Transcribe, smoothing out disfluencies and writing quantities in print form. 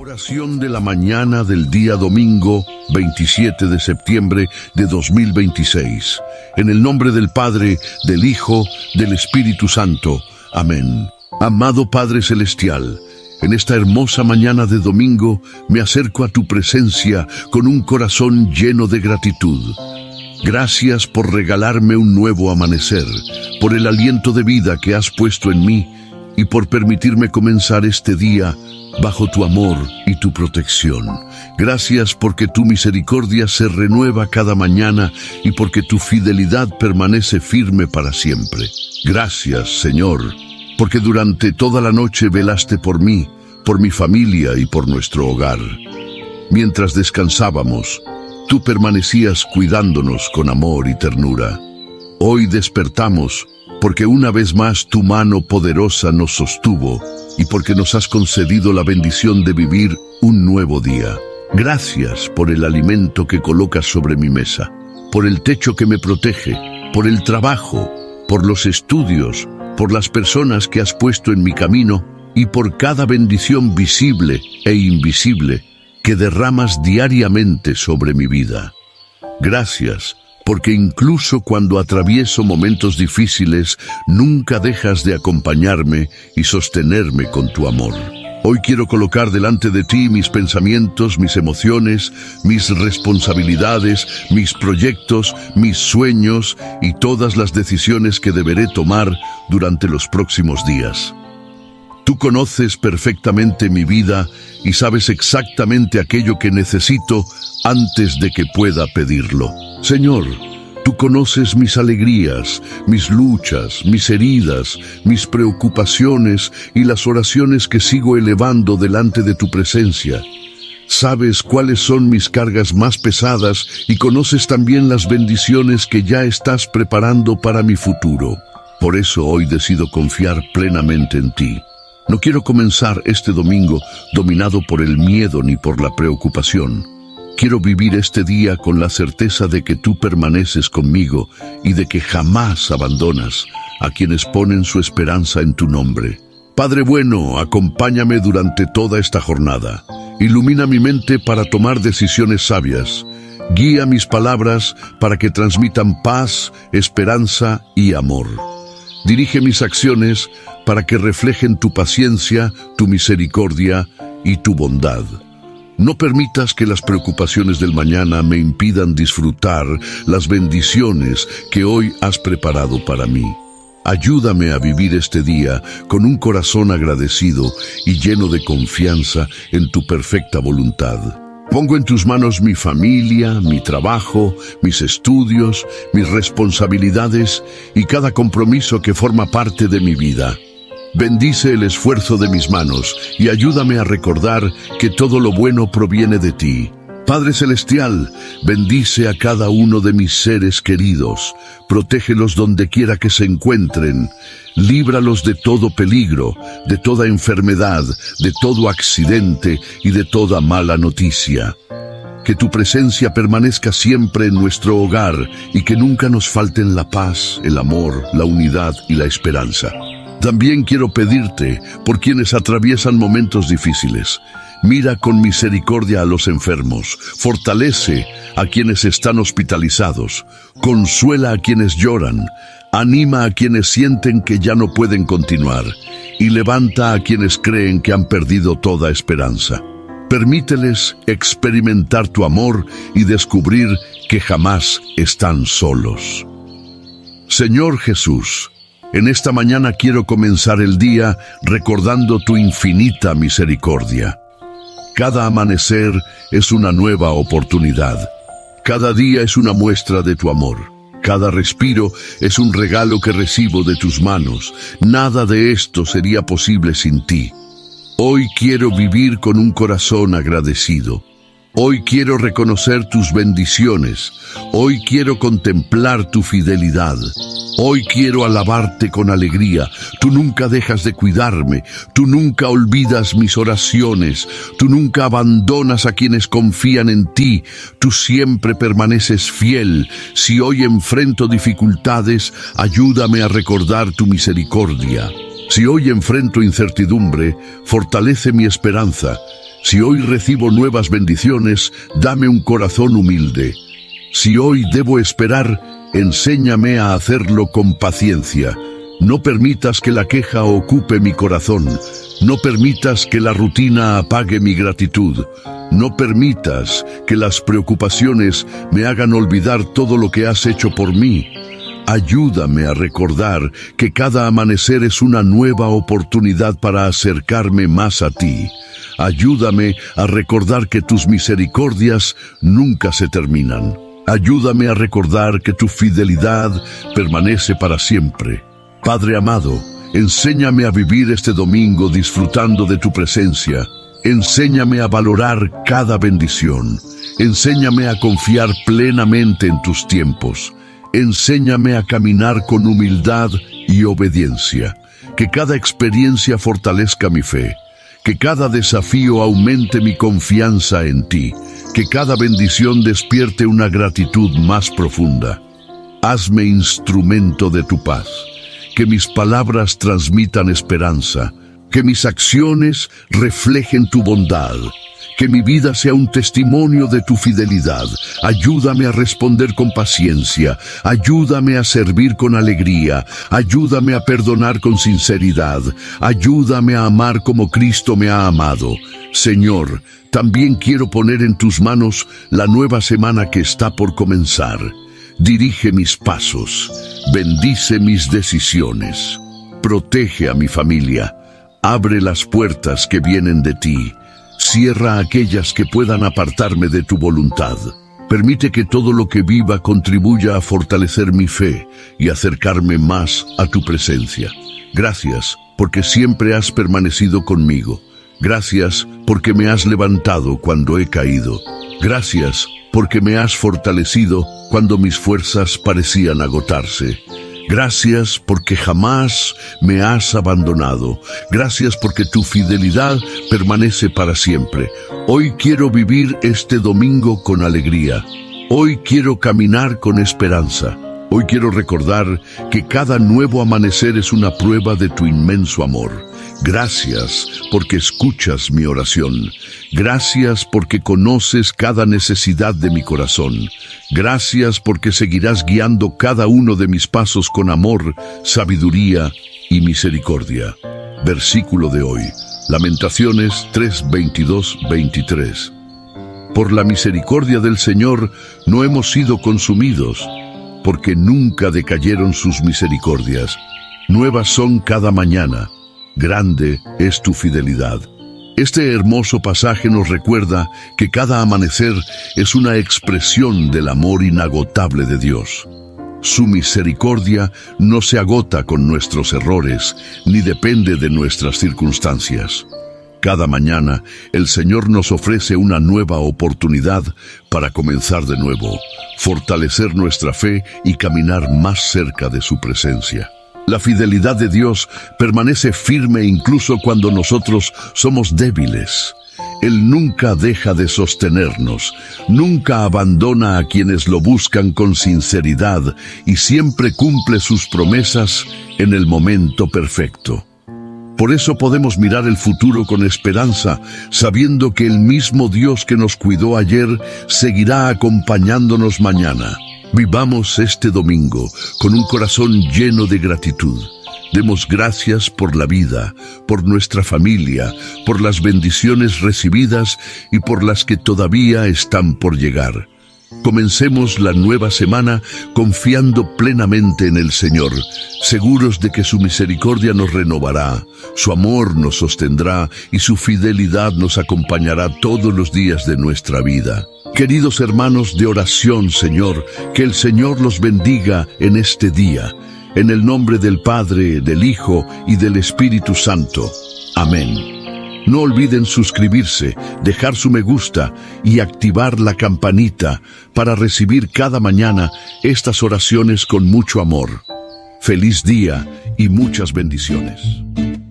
Oración de la mañana del día domingo 27 de septiembre de 2026. En el nombre del Padre, del Hijo, del Espíritu Santo. Amén. Amado Padre Celestial, en esta hermosa mañana de domingo me acerco a tu presencia con un corazón lleno de gratitud. Gracias por regalarme un nuevo amanecer, por el aliento de vida que has puesto en mí y por permitirme comenzar este día bajo tu amor y tu protección. Gracias porque tu misericordia se renueva cada mañana y porque tu fidelidad permanece firme para siempre. Gracias, Señor, porque durante toda la noche velaste por mí, por mi familia y por nuestro hogar. Mientras descansábamos, tú permanecías cuidándonos con amor y ternura. Hoy despertamos porque una vez más tu mano poderosa nos sostuvo y porque nos has concedido la bendición de vivir un nuevo día. Gracias por el alimento que colocas sobre mi mesa, por el techo que me protege, por el trabajo, por los estudios, por las personas que has puesto en mi camino y por cada bendición visible e invisible que derramas diariamente sobre mi vida. Gracias, porque incluso cuando atravieso momentos difíciles, nunca dejas de acompañarme y sostenerme con tu amor. Hoy quiero colocar delante de ti mis pensamientos, mis emociones, mis responsabilidades, mis proyectos, mis sueños y todas las decisiones que deberé tomar durante los próximos días. Tú conoces perfectamente mi vida y sabes exactamente aquello que necesito antes de que pueda pedirlo. Señor, tú conoces mis alegrías, mis luchas, mis heridas, mis preocupaciones y las oraciones que sigo elevando delante de tu presencia. Sabes cuáles son mis cargas más pesadas y conoces también las bendiciones que ya estás preparando para mi futuro. Por eso hoy decido confiar plenamente en ti. No quiero comenzar este domingo dominado por el miedo ni por la preocupación. Quiero vivir este día con la certeza de que tú permaneces conmigo y de que jamás abandonas a quienes ponen su esperanza en tu nombre. Padre bueno, acompáñame durante toda esta jornada. Ilumina mi mente para tomar decisiones sabias. Guía mis palabras para que transmitan paz, esperanza y amor. Dirige mis acciones para que reflejen tu paciencia, tu misericordia y tu bondad. No permitas que las preocupaciones del mañana me impidan disfrutar las bendiciones que hoy has preparado para mí. Ayúdame a vivir este día con un corazón agradecido y lleno de confianza en tu perfecta voluntad. Pongo en tus manos mi familia, mi trabajo, mis estudios, mis responsabilidades y cada compromiso que forma parte de mi vida. Bendice el esfuerzo de mis manos y ayúdame a recordar que todo lo bueno proviene de ti. Padre Celestial, bendice a cada uno de mis seres queridos, protégelos donde quiera que se encuentren, líbralos de todo peligro, de toda enfermedad, de todo accidente y de toda mala noticia. Que tu presencia permanezca siempre en nuestro hogar y que nunca nos falten la paz, el amor, la unidad y la esperanza. También quiero pedirte por quienes atraviesan momentos difíciles. Mira con misericordia a los enfermos, fortalece a quienes están hospitalizados, consuela a quienes lloran, anima a quienes sienten que ya no pueden continuar y levanta a quienes creen que han perdido toda esperanza. Permíteles experimentar tu amor y descubrir que jamás están solos. Señor Jesús, en esta mañana quiero comenzar el día recordando tu infinita misericordia. Cada amanecer es una nueva oportunidad. Cada día es una muestra de tu amor. Cada respiro es un regalo que recibo de tus manos. Nada de esto sería posible sin ti. Hoy quiero vivir con un corazón agradecido. Hoy quiero reconocer tus bendiciones. Hoy quiero contemplar tu fidelidad. Hoy quiero alabarte con alegría. Tú nunca dejas de cuidarme. Tú nunca olvidas mis oraciones. Tú nunca abandonas a quienes confían en ti. Tú siempre permaneces fiel. Si hoy enfrento dificultades, ayúdame a recordar tu misericordia. Si hoy enfrento incertidumbre, fortalece mi esperanza. Si hoy recibo nuevas bendiciones, dame un corazón humilde. Si hoy debo esperar, enséñame a hacerlo con paciencia. No permitas que la queja ocupe mi corazón. No permitas que la rutina apague mi gratitud. No permitas que las preocupaciones me hagan olvidar todo lo que has hecho por mí. Ayúdame a recordar que cada amanecer es una nueva oportunidad para acercarme más a ti. Ayúdame a recordar que tus misericordias nunca se terminan. Ayúdame a recordar que tu fidelidad permanece para siempre. Padre amado, enséñame a vivir este domingo disfrutando de tu presencia. Enséñame a valorar cada bendición. Enséñame a confiar plenamente en tus tiempos. Enséñame a caminar con humildad y obediencia. Que cada experiencia fortalezca mi fe. Que cada desafío aumente mi confianza en ti. Que cada bendición despierte una gratitud más profunda. Hazme instrumento de tu paz. Que mis palabras transmitan esperanza. Que mis acciones reflejen tu bondad. Que mi vida sea un testimonio de tu fidelidad. Ayúdame a responder con paciencia. Ayúdame a servir con alegría. Ayúdame a perdonar con sinceridad. Ayúdame a amar como Cristo me ha amado. Señor, también quiero poner en tus manos la nueva semana que está por comenzar. Dirige mis pasos. Bendice mis decisiones. Protege a mi familia. Abre las puertas que vienen de ti. Cierra aquellas que puedan apartarme de tu voluntad. Permite que todo lo que viva contribuya a fortalecer mi fe y acercarme más a tu presencia. Gracias, porque siempre has permanecido conmigo. Gracias, porque me has levantado cuando he caído. Gracias, porque me has fortalecido cuando mis fuerzas parecían agotarse. Gracias porque jamás me has abandonado. Gracias porque tu fidelidad permanece para siempre. Hoy quiero vivir este domingo con alegría. Hoy quiero caminar con esperanza. Hoy quiero recordar que cada nuevo amanecer es una prueba de tu inmenso amor. Gracias porque escuchas mi oración. Gracias porque conoces cada necesidad de mi corazón. Gracias porque seguirás guiando cada uno de mis pasos con amor, sabiduría y misericordia. Versículo de hoy, Lamentaciones 3:22-23. Por la misericordia del Señor no hemos sido consumidos, porque nunca decayeron sus misericordias. Nuevas son cada mañana. Grande es tu fidelidad. Este hermoso pasaje nos recuerda que cada amanecer es una expresión del amor inagotable de Dios. Su misericordia no se agota con nuestros errores, ni depende de nuestras circunstancias. Cada mañana, el Señor nos ofrece una nueva oportunidad para comenzar de nuevo, fortalecer nuestra fe y caminar más cerca de su presencia. La fidelidad de Dios permanece firme incluso cuando nosotros somos débiles. Él nunca deja de sostenernos, nunca abandona a quienes lo buscan con sinceridad y siempre cumple sus promesas en el momento perfecto. Por eso podemos mirar el futuro con esperanza, sabiendo que el mismo Dios que nos cuidó ayer seguirá acompañándonos mañana. Vivamos este domingo con un corazón lleno de gratitud. Demos gracias por la vida, por nuestra familia, por las bendiciones recibidas y por las que todavía están por llegar. Comencemos la nueva semana confiando plenamente en el Señor, seguros de que su misericordia nos renovará, su amor nos sostendrá y su fidelidad nos acompañará todos los días de nuestra vida. Queridos hermanos de oración, Señor, que el Señor los bendiga en este día. En el nombre del Padre, del Hijo y del Espíritu Santo. Amén. No olviden suscribirse, dejar su me gusta y activar la campanita para recibir cada mañana estas oraciones con mucho amor. Feliz día y muchas bendiciones.